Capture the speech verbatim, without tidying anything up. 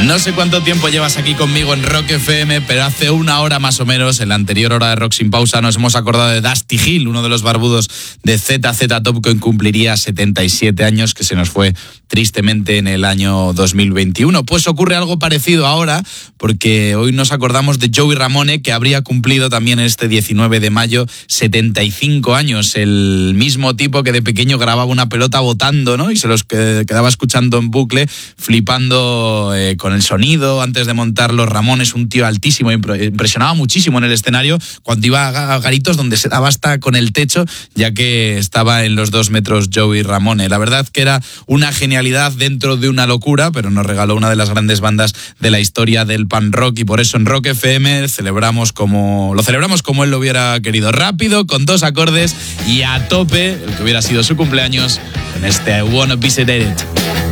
No sé cuánto tiempo llevas aquí conmigo en Rock F M, pero hace una hora más o menos, en la anterior hora de Rock Sin Pausa, nos hemos acordado de Dusty Hill, uno de los barbudos de Z Z Top, que cumpliría setenta y siete años, que se nos fue tristemente en el año dos mil veintiuno. Pues ocurre algo parecido ahora, porque hoy nos acordamos de Joey Ramone, que habría cumplido también este diecinueve de mayo setenta y cinco años. El mismo tipo que de pequeño grababa una pelota botando, ¿no? Y se los quedaba escuchando en bucle, flipando eh, con el sonido antes de montar los Ramones. Un tío altísimo, impresionaba muchísimo en el escenario cuando iba a garitos donde se daba hasta con el techo, ya que estaba en los dos metros Joey Ramone. La verdad que era una genialidad dentro de una locura, pero nos regaló una de las grandes bandas de la historia del punk rock, y por eso en Rock F M celebramos como lo celebramos como él lo hubiera querido, rápido, con dos acordes y a tope, el que hubiera sido su cumpleaños, en este I Wanna Be Sedated.